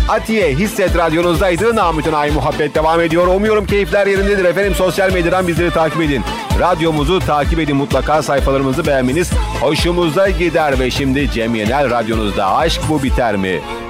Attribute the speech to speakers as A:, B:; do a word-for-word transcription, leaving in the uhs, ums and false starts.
A: Atiye Hisset Radyonuzdaydı. Namütenayi muhabbet devam ediyor. Umuyorum keyifler yerindedir efendim. Sosyal medyadan bizleri takip edin. Radyomuzu takip edin mutlaka. Sayfalarımızı beğenmeniz hoşumuza gider. Ve şimdi Cem Yenel Radyonuzda Aşk Bu Biter Mi?